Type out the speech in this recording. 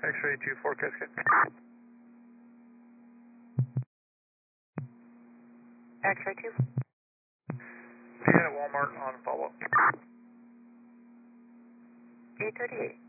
X-ray 24 Cascade. X-ray 2. And at Walmart on follow-up. 838.